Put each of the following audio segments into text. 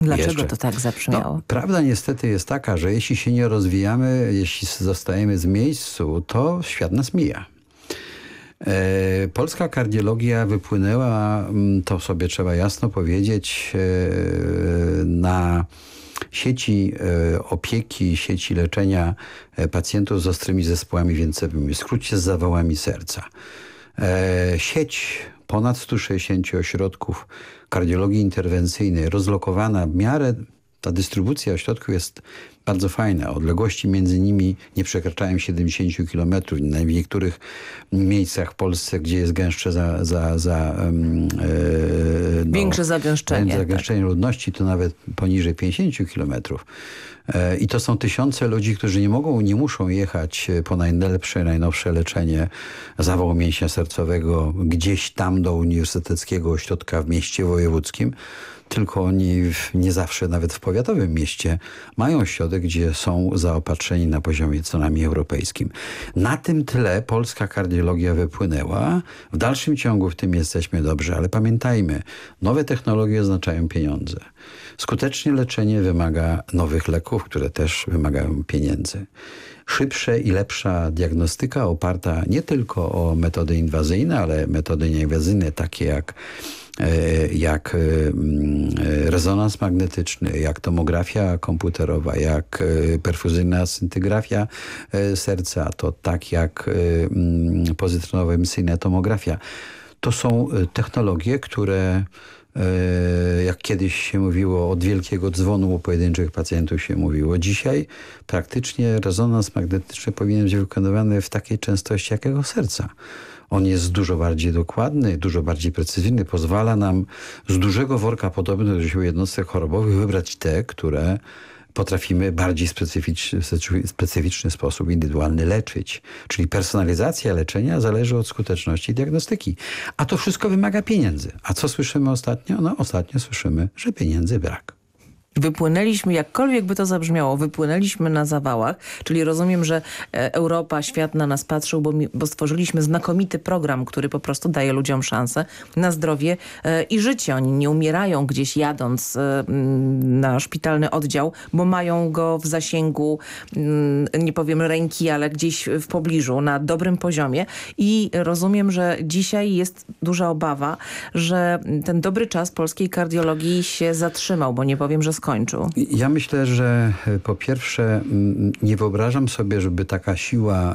Dlaczego Jeszcze. to tak zabrzmiało? No, prawda niestety jest taka, że jeśli się nie rozwijamy, jeśli zostajemy w miejscu, to świat nas mija. Polska kardiologia wypłynęła, to sobie trzeba jasno powiedzieć, na sieci opieki, sieci leczenia pacjentów z ostrymi zespołami wieńcowymi, w skrócie z zawałami serca. Sieć ponad 160 ośrodków kardiologii interwencyjnej rozlokowana w miarę, ta dystrybucja ośrodków jest bardzo fajna. Odległości między nimi nie przekraczają 70 km. W niektórych miejscach w Polsce, gdzie jest gęstsze Większe zagęszczenie. Zagęszczenie ludności, to nawet poniżej 50 km. I to są tysiące ludzi, którzy nie muszą jechać po najlepsze, najnowsze leczenie zawału mięśnia sercowego gdzieś tam do uniwersyteckiego ośrodka w mieście wojewódzkim, tylko oni nie zawsze, nawet w powiatowym mieście, mają ośrodek, gdzie są zaopatrzeni na poziomie co najmniej europejskim. Na tym tle polska kardiologia wypłynęła. W dalszym ciągu w tym jesteśmy dobrze, ale pamiętajmy, nowe technologie oznaczają pieniądze. Skuteczne leczenie wymaga nowych leków, które też wymagają pieniędzy. Szybsza i lepsza diagnostyka oparta nie tylko o metody inwazyjne, ale metody nieinwazyjne, takie jak rezonans magnetyczny, jak tomografia komputerowa, jak perfuzyjna scintografia serca, to tak jak pozytronowa emisyjna tomografia. To są technologie, które, jak kiedyś się mówiło, od wielkiego dzwonu u pojedynczych pacjentów się mówiło. Dzisiaj praktycznie rezonans magnetyczny powinien być wykonywany w takiej częstości jak jego serca. On jest dużo bardziej dokładny, dużo bardziej precyzyjny. Pozwala nam z dużego worka podobnych do siebie jednostek chorobowych wybrać te, które potrafimy bardziej specyficzny sposób indywidualny leczyć. Czyli personalizacja leczenia zależy od skuteczności diagnostyki. A to wszystko wymaga pieniędzy. A co słyszymy ostatnio? No ostatnio słyszymy, że pieniędzy brak. Wypłynęliśmy, jakkolwiek by to zabrzmiało, wypłynęliśmy na zawałach, czyli rozumiem, że Europa, świat na nas patrzył, bo stworzyliśmy znakomity program, który po prostu daje ludziom szansę na zdrowie i życie. Oni nie umierają gdzieś jadąc na szpitalny oddział, bo mają go w zasięgu, nie powiem ręki, ale gdzieś w pobliżu, na dobrym poziomie. I rozumiem, że dzisiaj jest duża obawa, że ten dobry czas polskiej kardiologii się zatrzymał, bo nie powiem, że skończył. Ja myślę, że po pierwsze nie wyobrażam sobie, żeby taka siła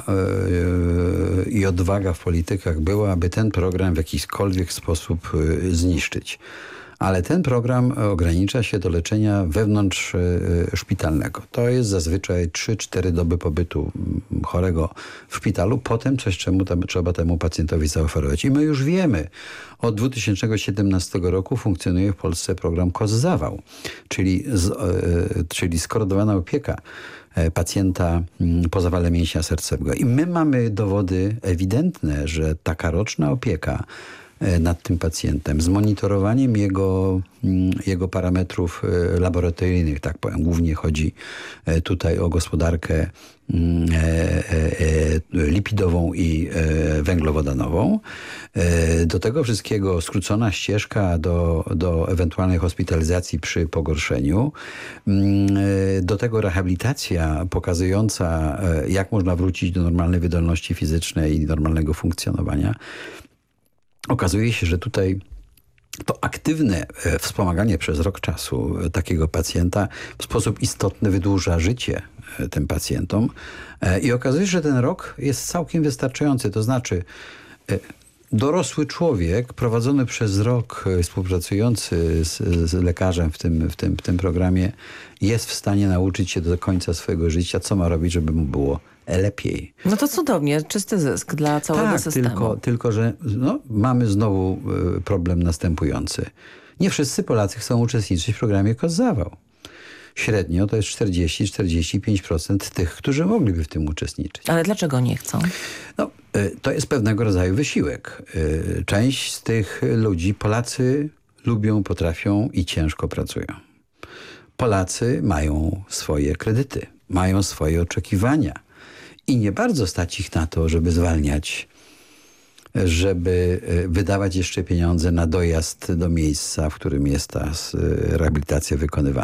i odwaga w politykach była, aby ten program w jakikolwiek sposób zniszczyć. Ale ten program ogranicza się do leczenia wewnątrz szpitalnego. To jest zazwyczaj 3-4 doby pobytu chorego w szpitalu. Potem trzeba temu pacjentowi zaoferować. I my już wiemy, od 2017 roku funkcjonuje w Polsce program KOS-Zawał, czyli skorodowana opieka pacjenta po zawale mięśnia sercowego. I my mamy dowody ewidentne, że taka roczna opieka nad tym pacjentem, z monitorowaniem jego parametrów laboratoryjnych, tak powiem. Głównie chodzi tutaj o gospodarkę lipidową i węglowodanową. Do tego wszystkiego skrócona ścieżka do ewentualnej hospitalizacji przy pogorszeniu. Do tego rehabilitacja pokazująca, jak można wrócić do normalnej wydolności fizycznej i normalnego funkcjonowania. Okazuje się, że tutaj to aktywne wspomaganie przez rok czasu takiego pacjenta w sposób istotny wydłuża życie tym pacjentom. I okazuje się, że ten rok jest całkiem wystarczający. To znaczy dorosły człowiek prowadzony przez rok, współpracujący z lekarzem w tym programie, jest w stanie nauczyć się do końca swojego życia, co ma robić, żeby mu było lepiej. No to cudownie, czysty zysk dla całego systemu. Tylko że mamy znowu problem następujący. Nie wszyscy Polacy chcą uczestniczyć w programie KOS-Zawał. Średnio to jest 40-45% tych, którzy mogliby w tym uczestniczyć. Ale dlaczego nie chcą? No, to jest pewnego rodzaju wysiłek. Część z tych ludzi Polacy lubią, potrafią i ciężko pracują. Polacy mają swoje kredyty, mają swoje oczekiwania i nie bardzo stać ich na to, żeby zwalniać, żeby wydawać jeszcze pieniądze na dojazd do miejsca, w którym jest ta rehabilitacja wykonywana.